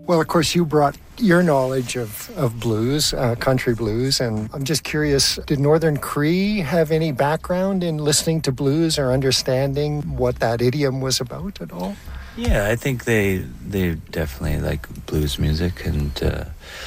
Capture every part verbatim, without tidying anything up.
Well, of course, you brought your knowledge of, of blues, uh, country blues, and I'm just curious, did Northern Cree have any background in listening to blues or understanding what that idiom was about at all? Yeah, I think they they definitely like blues music, and uh,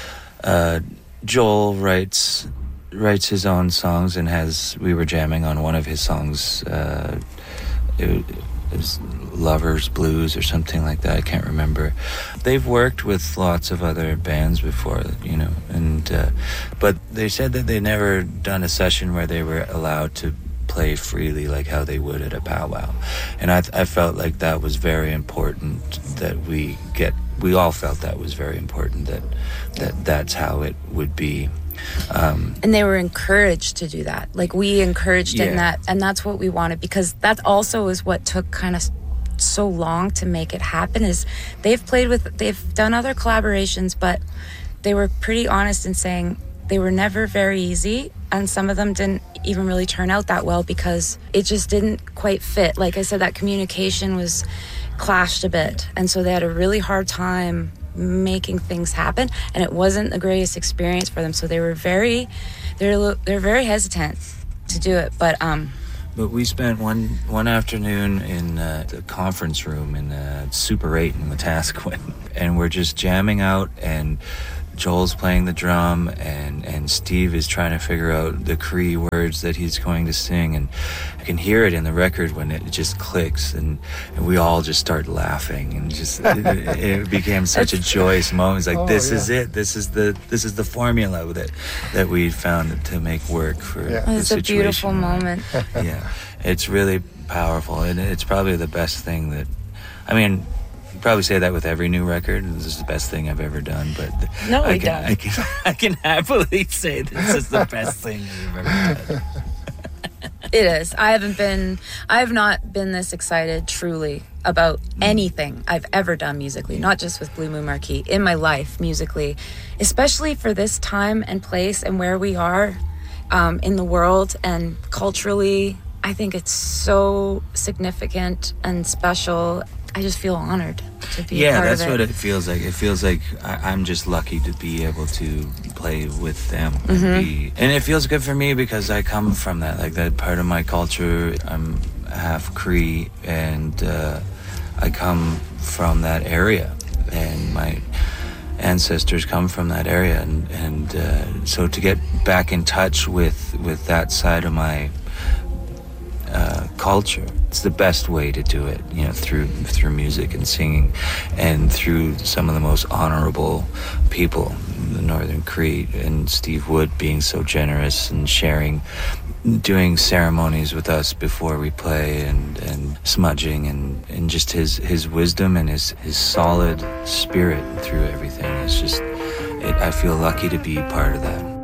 uh, Joel writes writes his own songs, and has we were jamming on one of his songs. Uh, it, it was Lovers Blues or something like that. I can't remember. They've worked with lots of other bands before, you know, and uh, but they said that they never done a session where they were allowed to play freely like how they would at a powwow. And I, I felt like that was very important, that we get, we all felt that was very important, that, that that's how it would be. Um, and they were encouraged to do that. Like we encouraged yeah. in that, and that's what we wanted, because that also is what took kind of so long to make it happen. Is they've played with, they've done other collaborations, but they were pretty honest in saying they were never very easy, and some of them didn't even really turn out that well because it just didn't quite fit. Like I said, that communication was clashed a bit, and so they had a really hard time making things happen, and it wasn't the greatest experience for them. So they were very, they're they're very hesitant to do it. But um, but we spent one one afternoon in uh, the conference room in uh, Super eight in Wetaskiwin, and we're just jamming out, and Joel's playing the drum, and, and Steve is trying to figure out the Cree words that he's going to sing, and I can hear it in the record when it just clicks, and, and we all just start laughing, and just it, it became such a joyous moment. It's like, oh, this yeah. is it. This is the this is the formula that that we found to make work for yeah. the it's situation. It's a beautiful moment. Yeah, it's really powerful, and it's probably the best thing that, I mean, probably say that with every new record. This is the best thing I've ever done, but no, I we can, don't. I can I can happily say this is the best thing we've ever done. It is. I haven't been I have not been this excited truly about anything I've ever done musically, not just with Blue Moon Marquee, in my life musically, especially for this time and place and where we are um, in the world and culturally. I think it's so significant and special. I just feel honored to be yeah, a part that's of it. what it feels like. It feels like I, I'm just lucky to be able to play with them. Mm-hmm. And, be, and it feels good for me because I come from that, like that part of my culture. I'm half Cree, and uh, I come from that area, and my ancestors come from that area, and, and uh, so to get back in touch with, with that side of my Uh, culture, it's the best way to do it, you know, through through music and singing, and through some of the most honorable people, the Northern Cree, and Steve Wood being so generous and sharing, doing ceremonies with us before we play, and, and smudging, and, and just his, his wisdom and his, his solid spirit through everything. It's just, it, I feel lucky to be part of that.